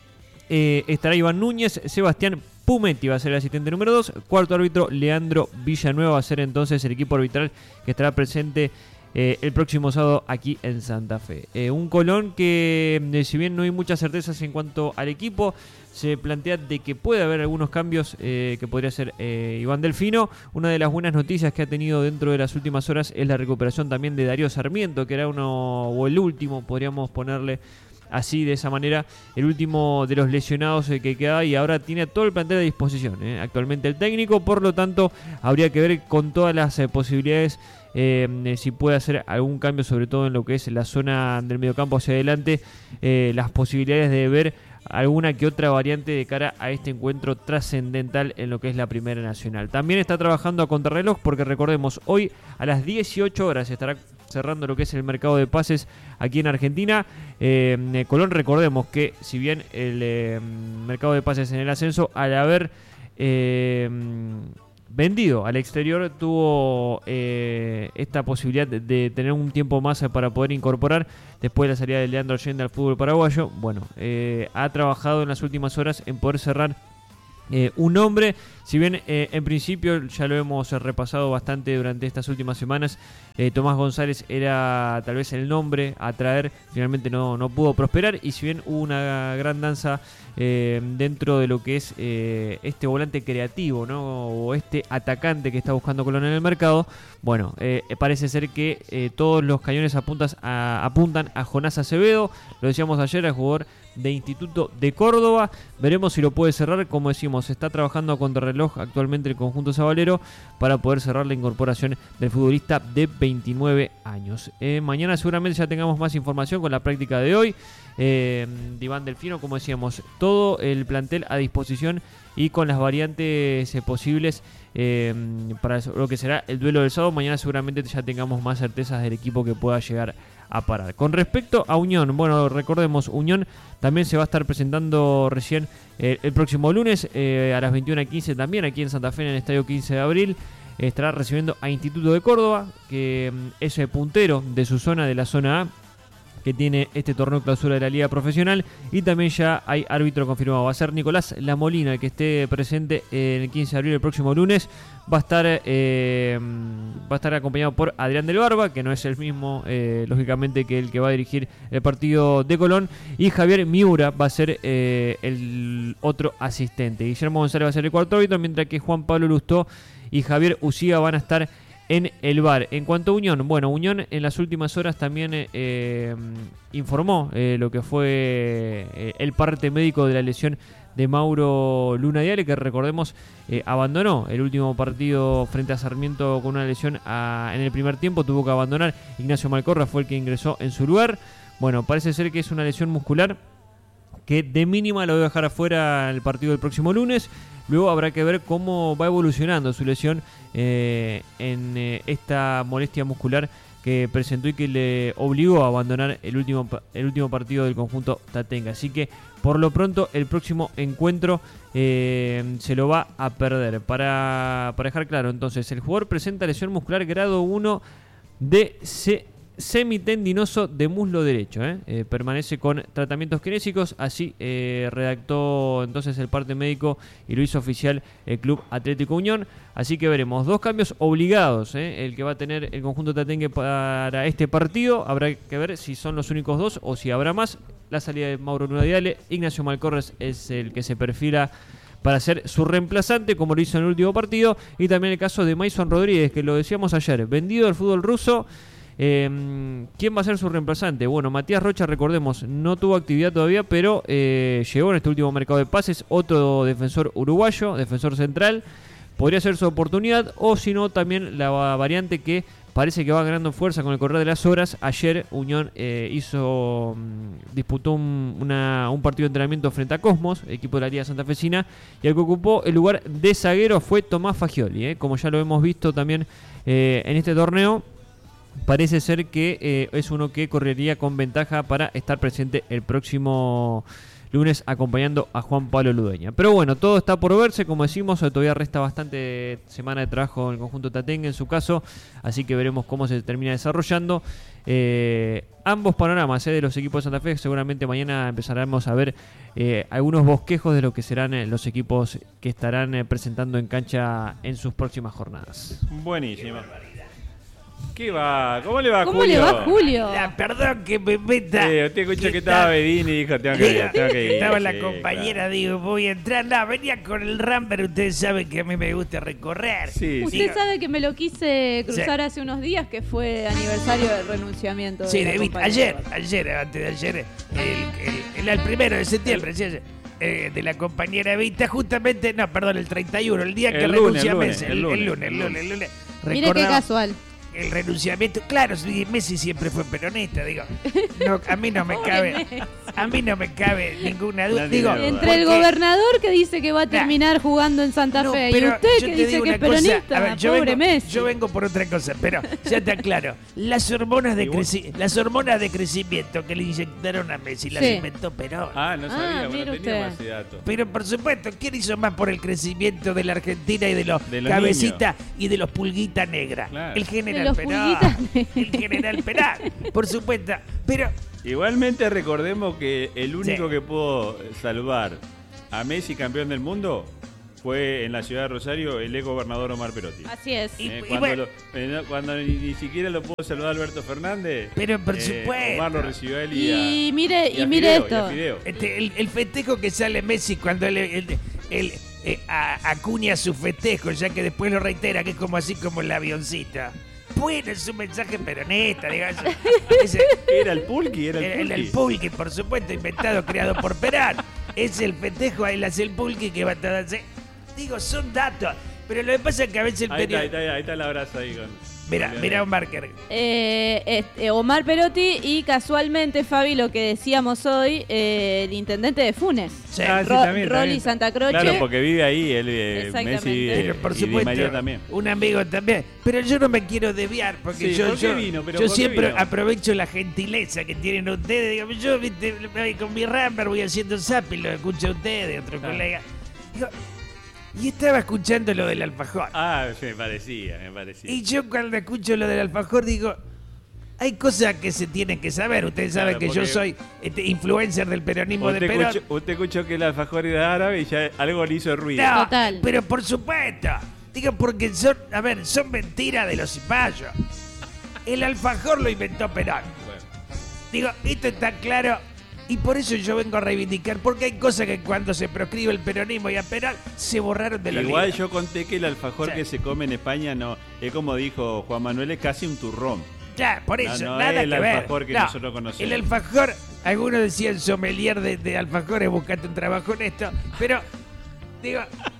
estará Iván Núñez. Sebastián Pumetti va a ser el asistente número 2. Cuarto árbitro, Leandro Villanueva, va a ser entonces el equipo arbitral que estará presente el próximo sábado aquí en Santa Fe. Un Colón que, si bien no hay muchas certezas en cuanto al equipo, se plantea de que puede haber algunos cambios que podría ser Iván Delfino. Una de las buenas noticias que ha tenido dentro de las últimas horas es la recuperación también de Darío Sarmiento, que era el último, podríamos ponerle así, de esa manera, el último de los lesionados que quedaba, y ahora tiene todo el plantel a disposición actualmente el técnico. Por lo tanto, habría que ver con todas las posibilidades si puede hacer algún cambio, sobre todo en lo que es la zona del mediocampo hacia adelante, las posibilidades de ver alguna que otra variante de cara a este encuentro trascendental en lo que es la Primera Nacional. También está trabajando a contrarreloj porque, recordemos, hoy a las 18 horas estará cerrando lo que es el mercado de pases aquí en Argentina. Colón, recordemos que si bien el mercado de pases en el ascenso, al haber vendido al exterior, tuvo esta posibilidad de tener un tiempo más para poder incorporar después de la salida de Leandro Allende al fútbol paraguayo. Bueno, ha trabajado en las últimas horas en poder cerrar un nombre. Si bien en principio ya lo hemos repasado bastante durante estas últimas semanas, Tomás González era tal vez el nombre a traer, finalmente no pudo prosperar, y si bien hubo una gran danza dentro de lo que es este volante creativo, ¿no? O este atacante que está buscando Colón en el mercado, bueno, parece ser que todos los cañones apuntan a Jonás Acevedo, lo decíamos ayer, el jugador de Instituto de Córdoba. Veremos si lo puede cerrar. Como decimos, está trabajando a contrarreloj actualmente el conjunto sabalero para poder cerrar la incorporación del futbolista de 29 años. Mañana seguramente ya tengamos más información con la práctica de hoy. Iván Delfino, como decíamos, todo el plantel a disposición y con las variantes posibles para lo que será el duelo del sábado. Mañana seguramente ya tengamos más certezas del equipo que pueda llegar a parar. Con respecto a Unión, bueno, recordemos, Unión también se va a estar presentando recién el próximo lunes a las 21:15 también aquí en Santa Fe, en el Estadio 15 de Abril. Estará recibiendo a Instituto de Córdoba, que es el puntero de su zona, de la zona A, que tiene este torneo clausura de la Liga Profesional, y también ya hay árbitro confirmado. Va a ser Nicolás Lamolina el que esté presente el 15 de abril, el próximo lunes. Va a estar acompañado por Adrián del Barba, que no es el mismo, lógicamente, que el que va a dirigir el partido de Colón, y Javier Miura va a ser el otro asistente. Guillermo González va a ser el cuarto árbitro, mientras que Juan Pablo Lustó y Javier Ucía van a estar en el VAR. En cuanto a Unión, bueno, Unión en las últimas horas también informó lo que fue el parte médico de la lesión de Mauro Luna Diale, que recordemos abandonó el último partido frente a Sarmiento con una lesión en el primer tiempo, tuvo que abandonar. Ignacio Malcorra fue el que ingresó en su lugar. Bueno, parece ser que es una lesión muscular que de mínima lo debe dejar afuera el partido del próximo lunes. Luego habrá que ver cómo va evolucionando su lesión en esta molestia muscular que presentó y que le obligó a abandonar el último partido del conjunto tatengue. Así que por lo pronto el próximo encuentro se lo va a perder. Para dejar claro, entonces, el jugador presenta lesión muscular grado 1 de semitendinoso de muslo derecho. Permanece con tratamientos kinésicos. Así redactó entonces el parte médico y lo hizo oficial el Club Atlético Unión. Así que veremos dos cambios obligados, el que va a tener el conjunto tatengue para este partido. Habrá que ver si son los únicos dos o si habrá más. La salida de Mauro Luna Diale, Ignacio Malcorres es el que se perfila para ser su reemplazante, como lo hizo en el último partido. Y también el caso de Mason Rodríguez, que lo decíamos ayer, vendido al fútbol ruso. ¿Quién va a ser su reemplazante? Bueno, Matías Rocha, recordemos, no tuvo actividad todavía, pero llegó en este último mercado de pases otro defensor uruguayo, defensor central. Podría ser su oportunidad, o si no, también la variante que parece que va ganando fuerza con el correr de las horas. Ayer Unión disputó un partido de entrenamiento frente a Cosmos, equipo de la Liga Santafesina, y el que ocupó el lugar de zaguero fue Tomás Fagioli, como ya lo hemos visto también en este torneo. Parece ser que es uno que correría con ventaja para estar presente el próximo lunes acompañando a Juan Pablo Ludeña. Pero bueno, todo está por verse, como decimos, todavía resta bastante semana de trabajo en el conjunto tatengue en su caso, así que veremos cómo se termina desarrollando. Ambos panoramas de los equipos de Santa Fe, seguramente mañana empezaremos a ver algunos bosquejos de lo que serán los equipos que estarán presentando en cancha en sus próximas jornadas. Buenísimo. ¿Qué va? ¿Cómo le va, ¿Cómo Julio? le va, Julio? Perdón que me meta. Usted escuchó que estaba Bedini y dijo, tengo que ir. Estaba la compañera, digo, voy a entrar. No, venía con el RAM, pero ustedes saben que a mí me gusta recorrer. Usted sabe que me lo quise cruzar hace unos días, que fue aniversario del renunciamiento. Sí, de David, ayer, antes de ayer, el 1 de septiembre, sí, de la compañera Evita, justamente, no, perdón, el 31, el día que renuncia Messi, el lunes. Mire qué casual. el renunciamiento. Claro, Messi siempre fue peronista, digo. No, a mí no me cabe ninguna duda. Digo, entre el gobernador que dice que va a terminar jugando en Santa Fe y usted que dice que es peronista, ver, pobre Messi. Yo vengo por otra cosa, pero ya está claro. Las hormonas de crecimiento que le inyectaron a Messi las inventó Perón. No sabía, no teníamos ese dato. Pero por supuesto, ¿quién hizo más por el crecimiento de la Argentina y de los cabecitas y de los pulguitas negras? Claro. El general Perón. El general Perón, por supuesto. Pero igualmente recordemos que el único que pudo salvar a Messi campeón del mundo fue en la ciudad de Rosario el ex gobernador Omar Perotti. Así es. Cuando ni siquiera lo pudo salvar Alberto Fernández. Pero por supuesto. Omar lo recibió a él y mire esto. El festejo que sale Messi cuando él acuña su festejo, ya que después lo reitera, que es como así como el avioncito. Bueno, es un mensaje peronista, digamos. Era el pulqui, el pulqui, por supuesto, inventado, creado por Perón. Es el festejo, él hace el pulqui que va a todo hacer. Digo, son datos. Pero lo que pasa es que a veces el periodista... Ahí está el abrazo ahí con... Mira Omar Kerr. Omar Perotti y casualmente, Fabi, lo que decíamos hoy, el intendente de Funes. Sí, también, Rolly Santa Croce. Claro, porque vive ahí, Messi pero por supuesto, y María también. Un amigo también. Pero yo no me quiero desviar, porque yo siempre aprovecho la gentileza que tienen ustedes. Digo, yo con mi rapper voy haciendo zapping, lo escucho a ustedes, otro colega. Digo, y estaba escuchando lo del alfajor. Me parecía. Y yo cuando escucho lo del alfajor digo, hay cosas que se tienen que saber. Ustedes saben que yo soy influencer del peronismo de Perón. Usted escuchó que el alfajor era árabe y ya algo le hizo ruido. No, total. Pero por supuesto. Digo, porque son mentiras de los cipayos. El alfajor lo inventó Perón. Bueno. Digo, esto está claro. Y por eso yo vengo a reivindicar, porque hay cosas que cuando se proscribe el peronismo y a Perón se borraron de los libros. Igual yo conté que el alfajor que se come en España no es como dijo Juan Manuel, es casi un turrón. Ya, por eso, no nada es que el ver. alfajor que nosotros conocemos. El alfajor, algunos decían sommelier de alfajores, buscate un trabajo en esto, pero digo,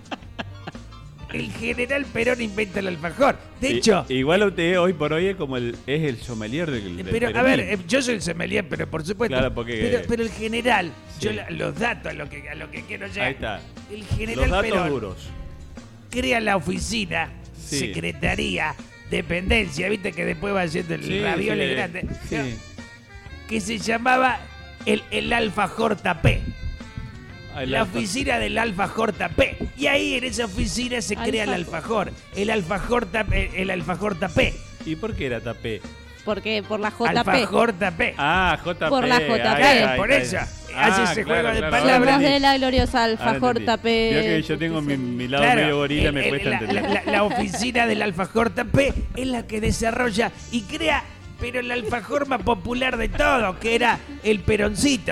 el general Perón inventa el alfajor. De hecho... Igual usted hoy por hoy es como es el sommelier del Pero a ver, yo soy el sommelier, pero por supuesto. Claro, porque... pero el general, los datos a lo que quiero llegar. Ahí está. El general los datos Perón duros. Crea la oficina, secretaría, dependencia, viste que después va haciendo el ravioli grande. Sí. Que se llamaba el alfajor tapé. La oficina del alfajor tapé. Y ahí en esa oficina se crea el alfajor. El alfajor tapé. ¿Y por qué era tapé? Porque por la JP. Alfajor tapé. JP. Por la JP. Por eso. Hace ese juego de palabras. Somos de la gloriosa alfajor tapé. Yo que yo tengo mi lado medio gorila, me cuesta entender. La oficina del alfajor tapé es la que desarrolla y crea, pero el alfajor más popular de todo, que era el peroncito.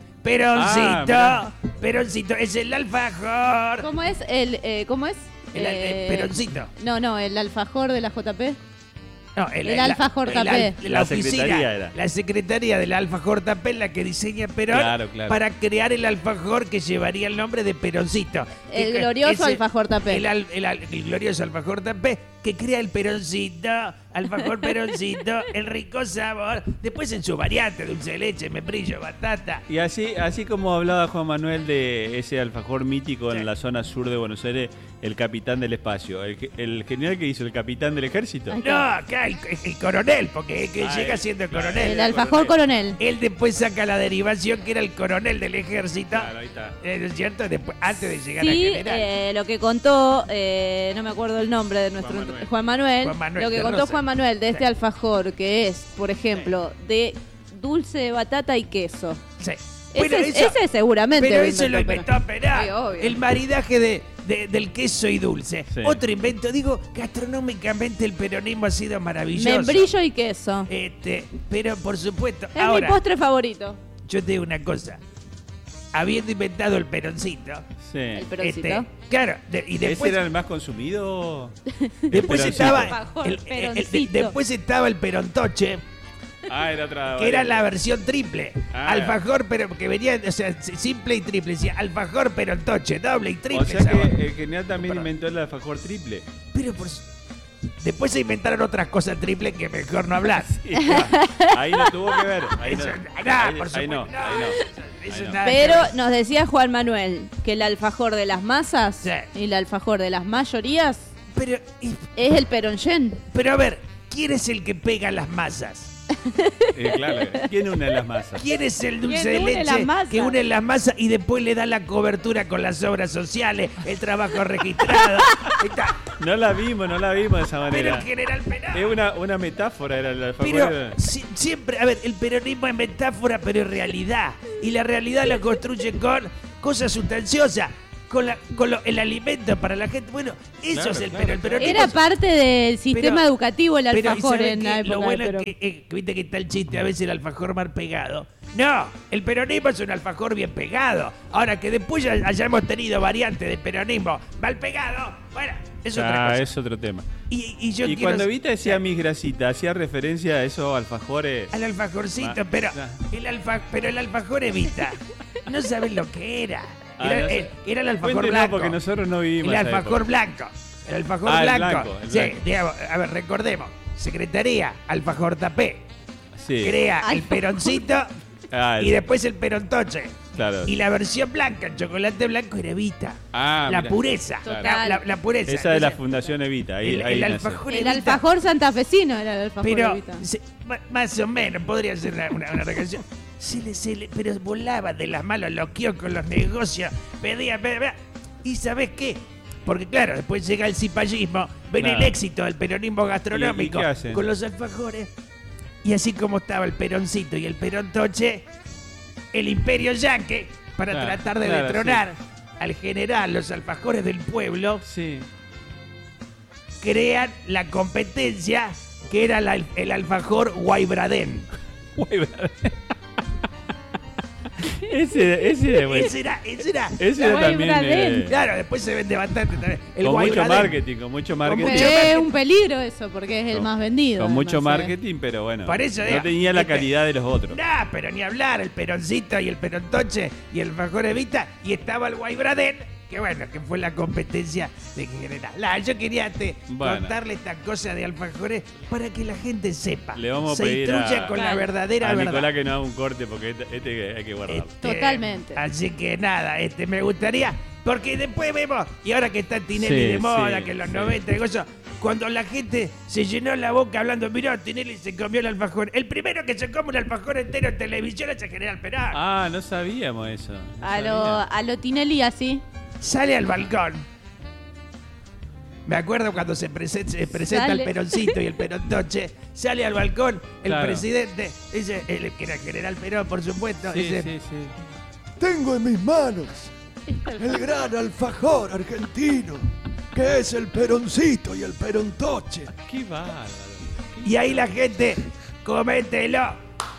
Peroncito, es el alfajor. ¿Cómo es? ¿Cómo es? El peroncito. No, el alfajor de la JP. No, el alfajor tapé. La oficina, la secretaría del alfajor tapé es la que diseña Perón para crear el alfajor que llevaría el nombre de Peroncito. El glorioso alfajor tapé. El glorioso alfajor tapé que crea el peroncito, alfajor peroncito, el rico sabor. Después en su variante, dulce de leche, membrillo, batata. Y así como hablaba Juan Manuel de ese alfajor mítico en la zona sur de Buenos Aires, el capitán del espacio. El general que hizo, el capitán del ejército. No, acá el coronel, porque llega siendo coronel. El alfajor coronel. Él después saca la derivación que era el coronel del ejército. Claro, ahí está. ¿Es cierto? Después, antes de llegar a general. Lo que contó, no me acuerdo el nombre de nuestro Juan Manuel. Lo que contó Juan Manuel de este alfajor, que es, por ejemplo, de dulce de batata y queso. Sí. Ese seguramente. Pero eso lo inventó Perón. El maridaje del queso y dulce. Sí. Otro invento. Digo, gastronómicamente el peronismo ha sido maravilloso. Membrillo y queso. Pero por supuesto. Es mi postre favorito. Yo te digo una cosa. Habiendo inventado el peroncito. Sí. El peroncito. Claro. Y después, ¿ese era el más consumido? Después estaba después estaba el perontoche. Era otra. Que era la versión triple. Alfajor, pero que venía, o sea, simple y triple. Decía alfajor, perontoche, doble y triple. O sea que el general también inventó el alfajor triple. Pero Después se inventaron otras cosas triples que mejor no hablar. Sí, ahí no tuvo que ver. Ahí no. Por supuesto. Pero nos decía Juan Manuel que el alfajor de las masas y el alfajor de las mayorías es el peronchen. Pero a ver, ¿quién es el que pega las masas? Claro, ¿quién une las masas? ¿Quién es el dulce de leche que une las masas y después le da la cobertura con las obras sociales, el trabajo registrado? No la vimos de esa manera. Pero el general Perón. Es una metáfora, era el alfajor. Pero siempre, a ver, el peronismo es metáfora, pero es realidad. Y la realidad la construye con cosas sustanciosas. Con el alimento para la gente. Bueno, eso es el peronismo. Era parte del sistema educativo el alfajor en la época. Lo bueno es que viste que está el chiste, a veces el alfajor mal pegado. No, el peronismo es un alfajor bien pegado. Ahora que después ya hayamos tenido variantes de peronismo mal pegado, bueno, es otra cosa. Es otro tema. Y cuando Evita decía mis grasitas, hacía referencia a esos alfajores. Al alfajorcito, pero el alfajor Evita, no sabes lo que era. Era el alfajor blanco. Porque nosotros no vivimos. El alfajor blanco. El alfajor blanco. Sí, digamos, a ver, recordemos. Secretaría, alfajor tapé. Sí. Crea el peroncito y después el perontoche. Claro. Y la versión blanca, el chocolate blanco era Evita. La mira. Pureza. La pureza. Esa de la Fundación Evita. El alfajor santafesino era el alfajor Evita. Más o menos, podría ser una recreación. Pero volaba de las manos los kioscos, los negocios, pedía. ¿Y sabés qué? Porque claro, después llega el cipallismo, ven el éxito del peronismo gastronómico ¿Y qué hacen? con los alfajores. Y así como estaba el peroncito y el perontoche, el imperio yanqui, para tratar de destronar al general, los alfajores del pueblo, crean la competencia que era el alfajor Guaybradén. Ese era también. Claro, después se vende bastante también. Con mucho marketing. Es un peligro eso, porque es el más vendido. Con mucho marketing, pero bueno. Por eso, no tenía la calidad de los otros. Pero ni hablar, el peroncito y el perontoche y el alfajor Evita, y estaba el Guaybradén, que bueno, que fue la competencia de general. Yo quería contarle esta cosa de alfajores para que la gente sepa. Le vamos a se pedir instruya con la verdadera verdad. Nicolás que no haga un corte porque este hay que guardarlo. Totalmente. Así que nada, me gustaría, porque después vemos, y ahora que está Tinelli de moda, que en los 90 y cosas, cuando la gente se llenó la boca hablando, mirá, Tinelli se comió el alfajor. El primero que se come un alfajor entero en televisión es el general Perón. No sabíamos eso. A lo Tinelli así. Sale al balcón. Me acuerdo cuando se presenta el peroncito y el perontoche. Sale al balcón el presidente, dice, que era general Perón, por supuesto. Dice, tengo en mis manos el gran alfajor argentino, que es el peroncito y el perontoche. ¡Qué bárbaro! Y ahí la gente, comételo.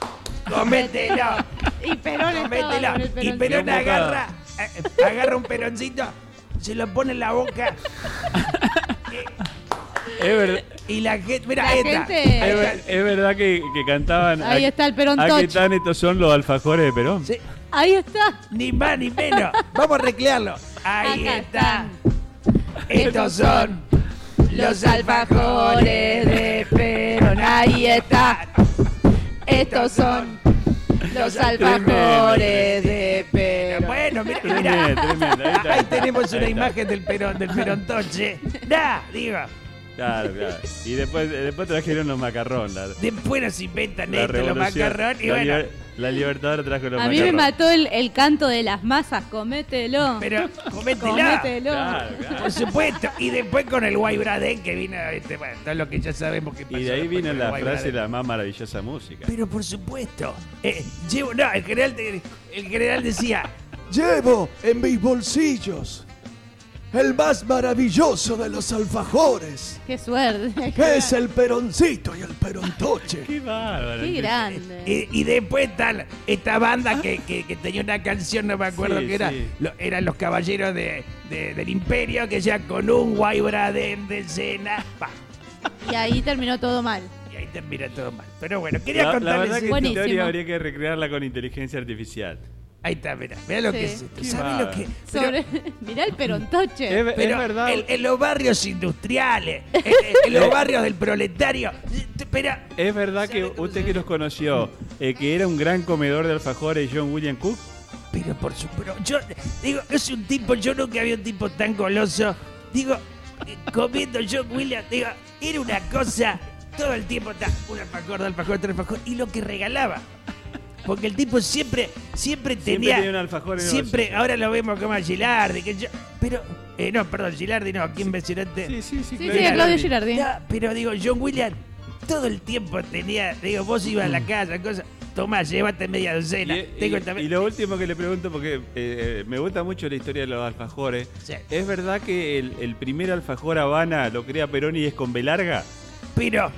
Y Perón Y Perón agarra un peroncito, se lo pone en la boca. Es verdad. Y la gente, mira, es verdad que cantaban. Ahí está el perontoche. Aquí están, estos son los alfajores de Perón. Sí. Ahí está. Ni más ni menos. Vamos a recrearlo. Ahí está. Estos son los alfajores de Perón. Ahí está. Estos son los alfajores de Perón. Bueno, mira. Tremendo. Ahí tenemos una imagen del perontoche. Digo. Claro. Y después trajeron los macarrón. Después nos inventan los macarrón y bueno. La Libertadora trajo los macarrón. A mí me mató el canto de las masas, comételo. Pero comételo. Claro. Por supuesto. Y después con el Guaybradén que vino, bueno, todo lo que ya sabemos que pasó. Y de ahí vino la frase, la más maravillosa música. Pero por supuesto. El general decía, llevo en mis bolsillos el más maravilloso de los alfajores. ¡Qué suerte! Que es el peroncito y el perontoche. ¡Qué bárbaro! ¡Qué grande! Y después esta banda que tenía una canción, no me acuerdo qué era. Eran los caballeros del imperio, que ya con un Guaybradén de cena. Y ahí terminó todo mal. Pero bueno, quería contarles. La verdad que esta historia habría que recrearla con inteligencia artificial. Ahí está, mirá lo que es esto. ¿Sabés lo que? Mirá el perontoche. Pero es verdad. En los barrios industriales, en los barrios del proletario. Espera. ¿Es verdad que usted que los conoció, que era un gran comedor de alfajores John William Cook? Pero por supuesto, yo digo, es un tipo, yo nunca vi un tipo tan goloso. Digo, comiendo John William, digo, era una cosa, todo el tiempo está un alfajor, otro alfajor, y lo que regalaba. Porque el tipo siempre tenía un alfajor en siempre, ahora lo vemos como a Gilardi, pero, no, perdón, Gilardi no, ¿quién mencionaste? Sí, Claudio Gilardi. No, pero digo, John William todo el tiempo tenía, digo, vos ibas a la casa, cosas, tomá, llévate media docena. Y lo último que le pregunto, porque me gusta mucho la historia de los alfajores, sí. ¿Es verdad que el primer alfajor Habana lo crea Perón y es con B larga? Pero,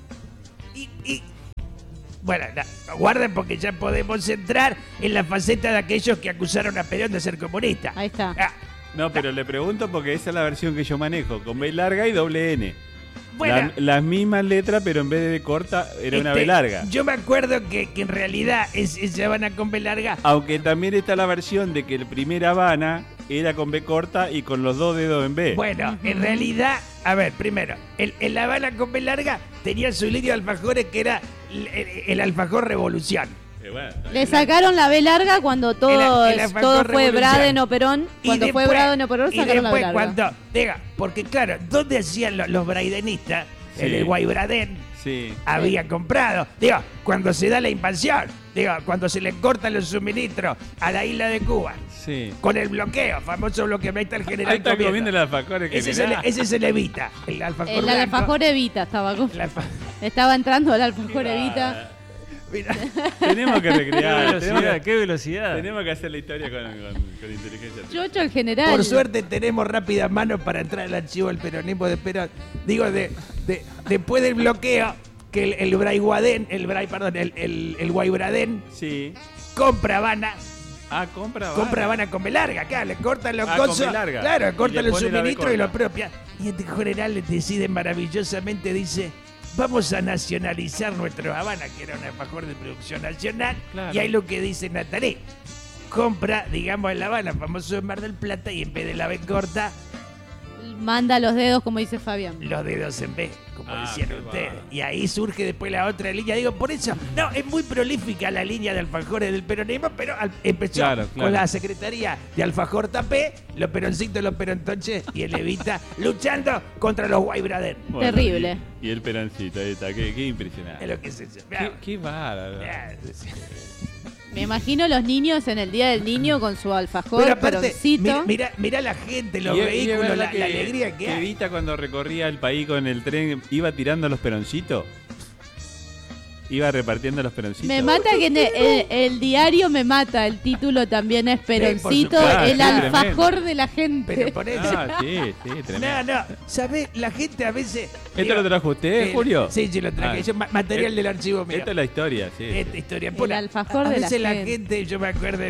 bueno, guarden porque ya podemos entrar en la faceta de aquellos que acusaron a Perón de ser comunista. Ahí está. No, pero le pregunto porque esa es la versión que yo manejo, con B larga y doble N. Bueno, las mismas letras, pero en vez de corta, era una B larga. Yo me acuerdo que en realidad es Habana con B larga. Aunque también está la versión de que el primer Habana era con B corta y con los 2 dedos en B. Bueno, en realidad, a ver, primero, el Habana con B larga tenía su línea de alfajores que era el alfajor Revolución. Le sacaron la B larga cuando todo fue Braden o Perón. Cuando fue Braden o Perón sacaron la B larga. Porque claro, ¿dónde hacían los braidenistas? Sí. El Guaybraden había comprado. Digo, cuando se da la invasión, cuando se le cortan los suministros a la isla de Cuba. Sí. Con el bloqueo, famoso bloqueo, ahí está el general. Ahí está comiendo el alfajor. Ese se le Evita. El alfajor Evita estaba estaba entrando el alfajor Evita. Mira. Tenemos que recrear. Qué velocidad. Tenemos que hacer la historia con inteligencia. Chocho el general. Por suerte tenemos rápidas manos para entrar al archivo del peronismo de Perón. Digo, después del bloqueo, que el Guaybraden compra Habana. Compra Habana con B larga, claro, le cortan los cosos. Claro, cortan los suministros y lo propia. Y este general decide maravillosamente, dice: vamos a nacionalizar nuestro Habana, que era un alfajor de producción nacional. Claro. Y ahí lo que dice Natalí: compra, digamos, el Habana, famoso de Mar del Plata, y en vez de la B corta, manda los dedos, como dice Fabián. Los dedos en B, como decían ustedes. Y ahí surge después la otra línea. Digo, por eso, no, es muy prolífica la línea de alfajores del peronismo, pero empezó con la Secretaría de Alfajor Tapé, los peroncitos, los perontoches y el Evita luchando contra los Guaybraden. Bueno, terrible. Y el peroncito, ahí está, qué impresionante. Es lo que es eso. Qué bárbaro. Me imagino los niños en el Día del Niño con su alfajor, peroncito. Mirá la gente, los vehículos, la alegría que hay. Evita cuando recorría el país con el tren, iba tirando los peroncitos. Iba repartiendo los peroncitos. Me mata que el diario me mata. El título también es Peroncito, el alfajor tremendo de la gente. Pero por eso. Tremendo. No, ¿sabés? La gente a veces. ¿Esto lo trajo usted, Julio? Sí, lo traje. Material del archivo mío. Esta es la historia, sí. Esta historia. El alfajor de la gente. A veces la gente, yo me acuerdo,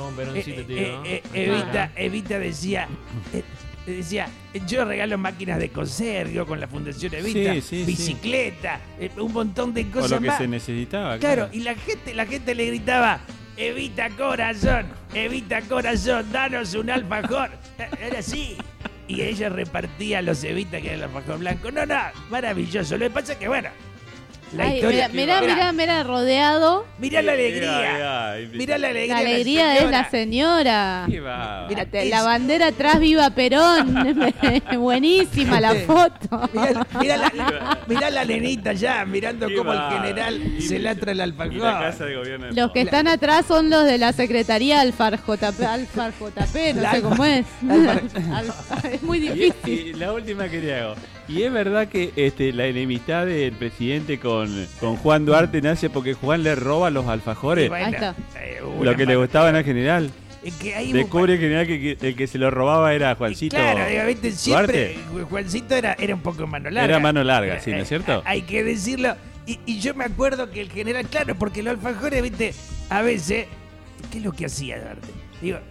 Evita decía, yo regalo máquinas de coser, con la Fundación Evita, bicicleta, un montón de cosas o lo que más. Se necesitaba. Claro, y la gente le gritaba: Evita corazón, danos un alfajor. Era así. Y ella repartía los Evita, que era el alfajor blanco. No, maravilloso. Lo que pasa es que, bueno, la historia... Mira, rodeado. Mirá la alegría. Mirá la alegría. La alegría de la señora. Mira, la bandera atrás, viva Perón. Buenísima la foto. Mirá la nenita ya, mirando cómo el general se latra el alfajor. Y la casa de gobierno. Los que están atrás son los de la Secretaría Alfar-JP, no sé cómo es. Es muy difícil. Y la última que le hago. Y es verdad que la enemistad del presidente con Juan Duarte nace porque Juan le roba los alfajores. Ahí está. Lo que le gustaban al general. Que descubre el general que el que se lo robaba era Juancito. Claro, obviamente siempre Juancito era un poco mano larga. Era mano larga, sí, ¿no es cierto? Hay que decirlo. Y yo me acuerdo que el general, claro, porque los alfajores, viste, a veces, ¿qué es lo que hacía Duarte? Digo,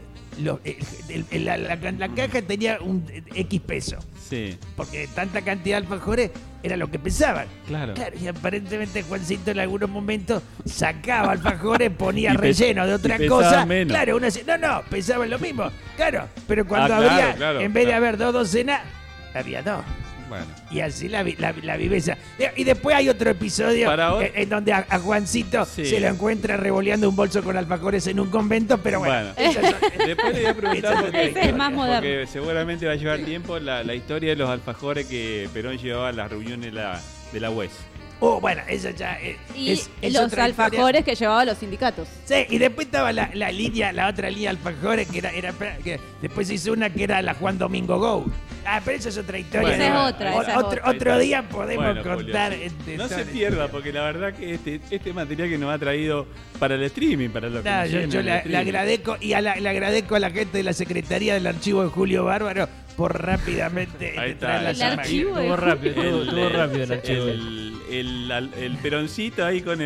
la caja tenía un X peso. Sí. Porque tanta cantidad de alfajores, era lo que pesaban. Claro. Y aparentemente Juancito en algunos momentos sacaba alfajores, ponía relleno de otra cosa. Menos. Claro, uno decía, no, pesaban lo mismo. Claro, pero cuando habría, en vez de haber 2 docenas, había 2. Bueno. Y así la viveza. Y después hay otro episodio en donde a Juancito se lo encuentra revoleando un bolso con alfajores en un convento, pero bueno. Después le voy a preguntar Ese es más moderno. porque seguramente va a llevar tiempo la historia de los alfajores que Perón llevaba a las reuniones de la UES. Bueno, eso ya y es los otra alfajores historia. que llevaban los sindicatos. Sí, y después estaba la otra línea de alfajores que después se hizo una que era la Juan Domingo Go. Pero esa es otra historia. Esa es otra. Otro día podemos contar. No se pierda, porque la verdad que este material que nos ha traído para el streaming, para lo que yo le agradezco y le agradezco a la gente de la Secretaría del Archivo de Julio Bárbaro por rápidamente traer las imágenes. Estuvo rápido el archivo. El peroncito ahí con